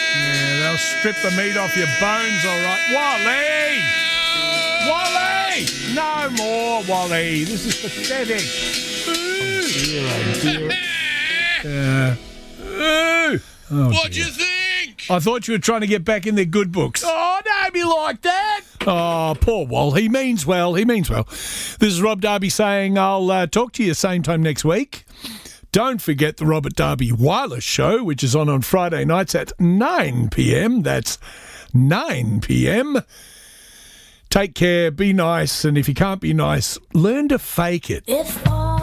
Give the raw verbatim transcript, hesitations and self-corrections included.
Yeah, they'll strip the meat off your bones, all right. Wally! Wally! No more, Wally. This is pathetic. Oh, dear, oh, dear. Uh, oh, What'd dear. you think? I thought you were trying to get back in their good books. Oh, don't be like that. Oh, poor Wal. He means well. He means well. This is Rob Darby saying I'll uh, talk to you same time next week. Don't forget the Robert Darby Wireless Show, which is on on Friday nights at nine p.m. That's nine p.m. Take care, be nice, and if you can't be nice, learn to fake it. If